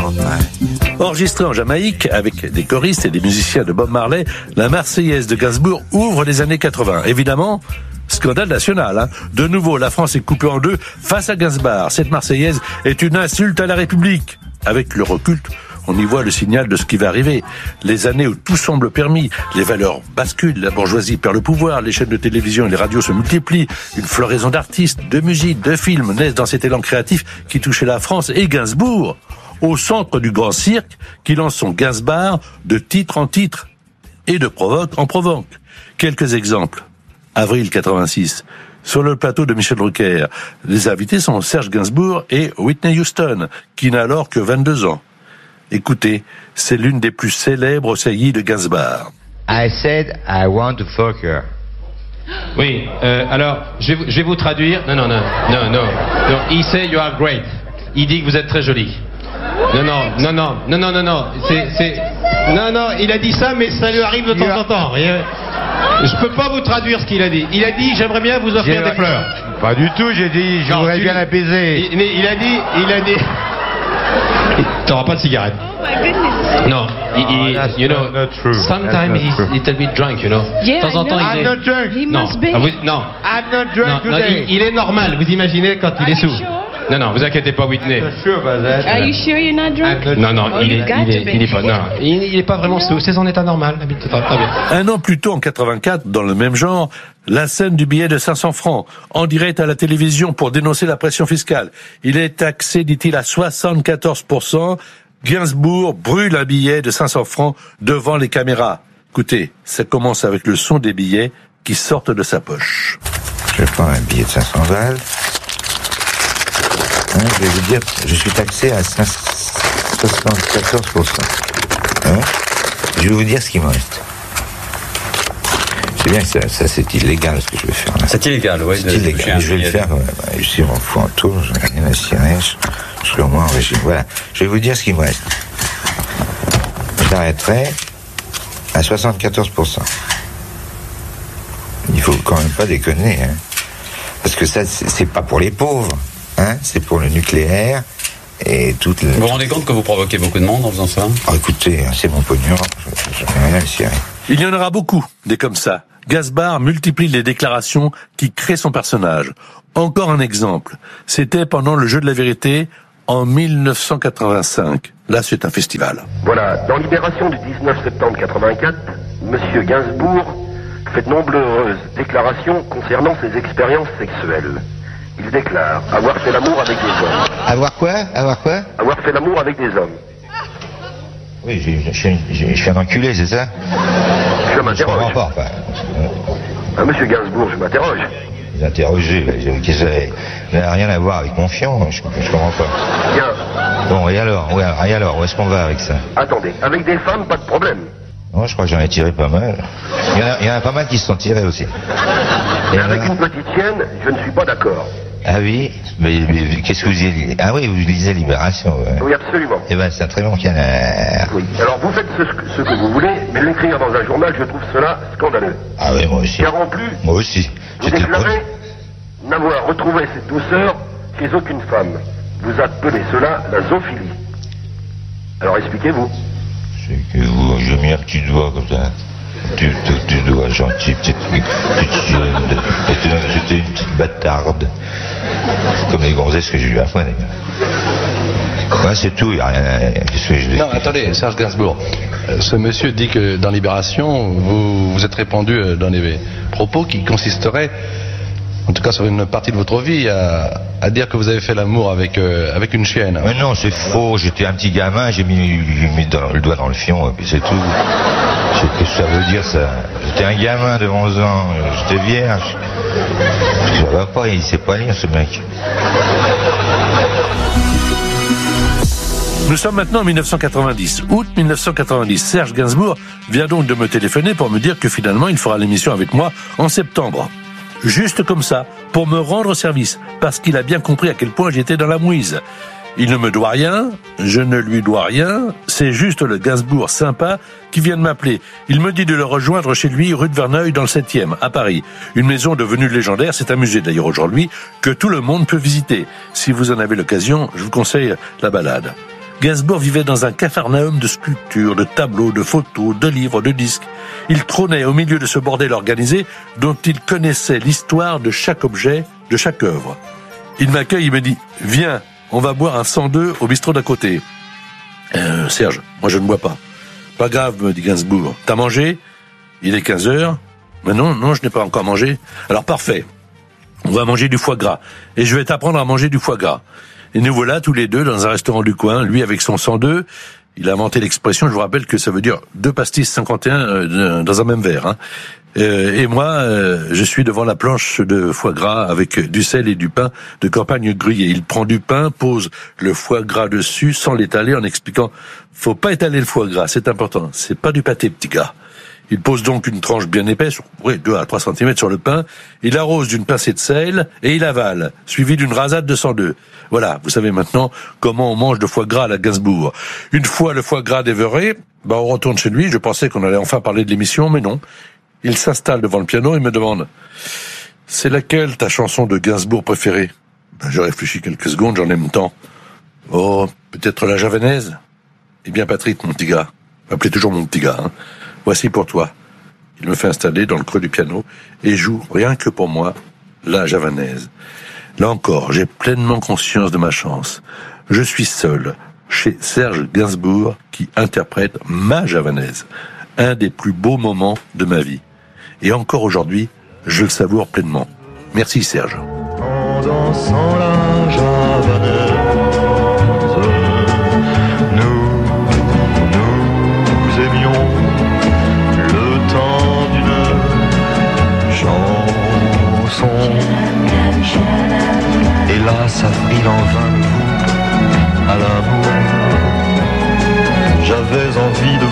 Enregistrée en Jamaïque avec des choristes et des musiciens de Bob Marley, la Marseillaise de Gainsbourg ouvre les années 80. Évidemment, scandale national, hein. De nouveau, la France est coupée en deux face à Gainsbourg. Cette Marseillaise est une insulte à la République. Avec le recul, on y voit le signal de ce qui va arriver. Les années où tout semble permis, les valeurs basculent, la bourgeoisie perd le pouvoir, les chaînes de télévision et les radios se multiplient, une floraison d'artistes, de musique, de films naissent dans cet élan créatif qui touchait la France et Gainsbourg, au centre du grand cirque qui lance son Gainsbourg de titre en titre et de provoque en provoque. Quelques exemples. Avril 86. Sur le plateau de Michel Drucker, les invités sont Serge Gainsbourg et Whitney Houston, qui n'a alors que 22 ans. Écoutez, c'est l'une des plus célèbres saillies de Gainsbourg. I said I want to fuck her. Oui, alors, je vais vous traduire. Non. He say you are great. Il dit que vous êtes très jolie. Non. Non, il a dit ça, mais ça lui arrive de temps en temps. Je peux pas vous traduire ce qu'il a dit. Il a dit, j'aimerais bien vous offrir des fleurs. Pas du tout, j'ai dit, je voudrais bien l'apaiser. Il a dit... T'auras pas de cigarette. Oh my goodness. Non, you know, sometimes he's a little bit drunk, you know. Yeah, de temps en temps, I'm not drunk. He must be. Non. I'm not drunk today. Il est normal, vous imaginez, quand il est sous. Sure? Non, vous inquiétez pas, Whitney. Are you sure you're not drunk? Non, Oh, il you got to be. est pas. Non, il est pas vraiment sous. C'est son état normal. Très bien. Un an plus tôt, en 84, dans le même genre, la scène du billet de 500 francs, en direct à la télévision pour dénoncer la pression fiscale. Il est taxé, dit-il, à 74%. Gainsbourg brûle un billet de 500 francs devant les caméras. Écoutez, ça commence avec le son des billets qui sortent de sa poche. Je prends un billet de 500 balles. Je vais vous dire, je suis taxé à 74%. Je vais vous dire ce qui me reste. C'est bien que ça c'est illégal ce que je vais faire là. C'est illégal, oui. C'est illégal, je vais le faire. Je m'en fous en tour, je n'ai rien à cirer, je serai au moins en régime. Voilà, je vais vous dire ce qui me reste. J'arrêterai à 74%. Il faut quand même pas déconner, hein. Parce que ça, c'est pas pour les pauvres. Hein, c'est pour le nucléaire et toute le... Vous vous rendez compte que vous provoquez beaucoup de monde en faisant ça ? Écoutez, c'est mon pognon, je n'ai rien à cirer. Il y en aura beaucoup, des comme ça. Gainsbourg multiplie les déclarations qui créent son personnage. Encore un exemple. C'était pendant le Jeu de la Vérité en 1985. Là, c'est un festival. Voilà, dans Libération du 19 septembre 84, Monsieur Gainsbourg fait de nombreuses déclarations concernant ses expériences sexuelles. Il déclare avoir fait l'amour avec des hommes. Avoir quoi ? Avoir fait l'amour avec des hommes. Oui, je suis un enculé, c'est ça ? Je m'interroge. Monsieur Gainsbourg, je m'interroge. Vous interrogez, ça n'a rien à voir avec mon fion, je comprends pas. Bien. Bon, et alors, où est-ce qu'on va avec ça ? Attendez, avec des femmes, pas de problème. Moi, je crois que j'en ai tiré pas mal. Il y en a pas mal qui se sont tirés aussi. Et avec une petite chienne, je ne suis pas d'accord. Ah oui, mais qu'est-ce que vous lisez ? Ah oui, vous lisez Libération. Ouais. Oui, absolument. Eh ben, c'est un très bon canard. Oui. Alors, vous faites ce que vous voulez, mais l'écrire dans un journal, je trouve cela scandaleux. Ah oui, moi aussi. Car en plus, moi aussi. Vous déclarez n'avoir retrouvé cette douceur chez aucune femme. Vous appelez cela la zoophilie. Alors, expliquez-vous. C'est que j'ai mis un petit doigt comme ça. Tu dois gentil, petite chienne. C'était une petite bâtarde. Comme les gonzesses que j'ai eu à fois d'ailleurs. Ouais, c'est tout, il n'y a rien. Qu'est-ce que je dis ? Non, attendez, Serge Gainsbourg. Ce monsieur dit que dans Libération, vous êtes répandu dans des propos qui consisteraient, en tout cas sur une partie de votre vie, à dire que vous avez fait l'amour avec une chienne. Mais non, c'est faux. J'étais un petit gamin, j'ai mis le doigt dans le fion, et puis c'est tout. Qu'est-ce que ça veut dire, ça ? J'étais un gamin de 11 ans, j'étais vierge. Ça va pas, il sait pas lire, ce mec. Nous sommes maintenant en 1990, août 1990. Serge Gainsbourg vient donc de me téléphoner pour me dire que finalement il fera l'émission avec moi en septembre. Juste comme ça, pour me rendre service, parce qu'il a bien compris à quel point j'étais dans la mouise. Il ne me doit rien, je ne lui dois rien, c'est juste le Gainsbourg sympa qui vient de m'appeler. Il me dit de le rejoindre chez lui, rue de Verneuil, dans le 7e, à Paris. Une maison devenue légendaire, c'est un musée d'ailleurs aujourd'hui, que tout le monde peut visiter. Si vous en avez l'occasion, je vous conseille la balade. Gainsbourg vivait dans un capharnaüm de sculptures, de tableaux, de photos, de livres, de disques. Il trônait au milieu de ce bordel organisé dont il connaissait l'histoire de chaque objet, de chaque œuvre. Il m'accueille, il me dit « Viens, on va boire un 102 au bistrot d'à côté. » Serge, moi je ne bois pas. « Pas grave, me dit Gainsbourg. T'as mangé ? Il est 15 heures. Mais non, je n'ai pas encore mangé. Alors parfait. On va manger du foie gras. Et je vais t'apprendre à manger du foie gras. » Et nous voilà tous les deux dans un restaurant du coin, lui avec son 102. Il a inventé l'expression, je vous rappelle que ça veut dire 2 pastilles 51 dans un même verre. Hein. Et moi, je suis devant la planche de foie gras avec du sel et du pain de campagne gruyère. Il prend du pain, pose le foie gras dessus sans l'étaler en expliquant « Faut pas étaler le foie gras, c'est important, c'est pas du pâté, petit gars ». Il pose donc une tranche bien épaisse, 2 à 3 cm sur le pain, il arrose d'une pincée de sel et il avale, suivi d'une rasade de 102. Voilà, vous savez maintenant comment on mange de foie gras à la Gainsbourg. Une fois le foie gras dévoré, on retourne chez lui, je pensais qu'on allait enfin parler de l'émission, mais non. Il s'installe devant le piano et me demande « C'est laquelle ta chanson de Gainsbourg préférée ?» Je réfléchis quelques secondes, j'en ai mon temps. « Oh, peut-être la javanaise ?»« Eh bien Patrick, mon petit gars, appelez toujours mon petit gars, hein. Voici pour toi. » Il me fait installer dans le creux du piano et joue, rien que pour moi, la javanaise. Là encore, j'ai pleinement conscience de ma chance. Je suis seul chez Serge Gainsbourg qui interprète ma javanaise. Un des plus beaux moments de ma vie. Et encore aujourd'hui, je le savoure pleinement. Merci Serge. En dansant la javanaise, nous aimions le temps d'une chanson. Hélas, Avril en vint le bout à l'amour. J'avais envie de